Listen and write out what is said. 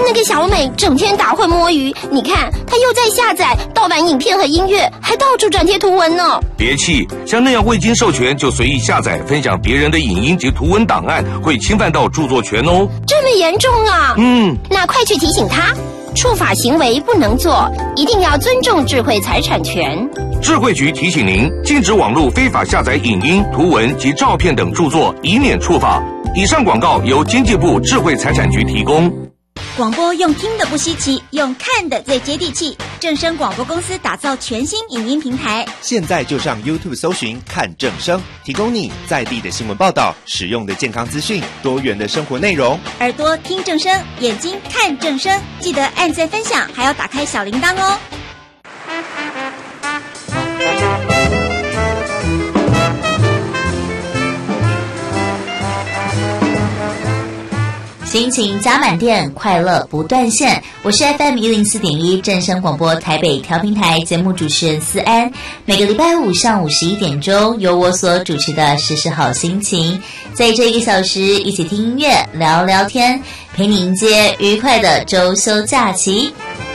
那个小美整天打混摸鱼，你看她又在下载盗版影片和音乐，还到处转贴图文呢。 别气，像那样未经授权就随意下载分享别人的影音及图文档案，会侵犯到著作权哦。 这么严重啊？那快去提醒他，触法行为不能做，一定要尊重智慧财产权。 智慧局提醒您，禁止网络非法下载影音、图文及照片等著作，以免触法。以上广告由经济部智慧财产局提供。 广播用听的不稀奇，用看的最接地气。正声广播公司打造全新影音平台， 现在就上 YouTube 搜寻看正声，提供你在地的新闻报道、实用的健康资讯、多元的生活内容。 耳朵听正声，眼睛看正声，记得按赞分享，还要打开小铃铛哦。 心情加满电，快乐不断线。我是 FM104.1 正声广播台北调频台节目主持人思安。每个礼拜五上午11点钟，由我所主持的时时好心情，在这1个小时一起听音乐、聊聊天，陪你迎接愉快的周休假期。